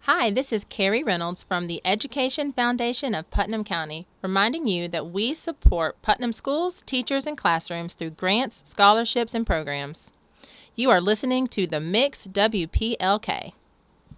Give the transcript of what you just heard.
Hi, this is Carrie Reynolds from the Education Foundation of Putnam County, reminding you that we support Putnam schools, teachers, and classrooms through grants, scholarships, and programs. You are listening to The Mix WPLK.